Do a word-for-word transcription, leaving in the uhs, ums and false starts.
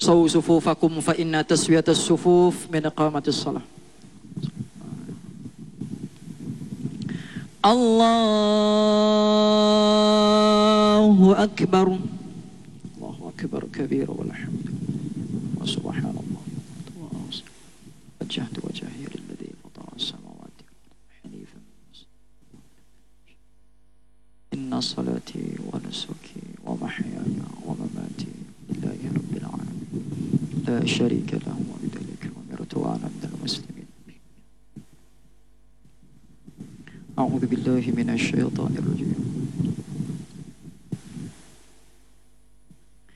sawu sufufakum fa inna taswiyatas sufuf min iqamatis shalah. Allahu akbar. Allahu akbar kabira walhamdulillah wa subhanallah wa wajjahtu wajhi lilladzi fatara as-samawati hanifan. Inna salati wa nusuki wa mahyaya wa mamati lillahi rabbil alamin la syarika lahu wa bidzalika umirtu wa ana minal muslimin. A'udzu billahi minasy syaithanir rajim.